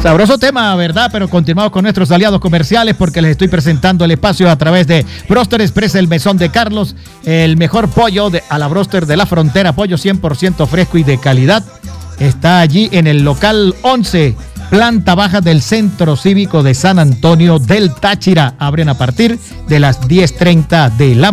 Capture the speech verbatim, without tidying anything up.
Sabroso tema, ¿verdad? Pero continuamos con nuestros aliados comerciales porque les estoy presentando el espacio a través de Broster Express, el mesón de Carlos, el mejor pollo de, a la Broster de la frontera, pollo cien por ciento fresco y de calidad. Está allí en el local once, planta baja del Centro Cívico de San Antonio del Táchira. Abren a partir de las diez treinta de la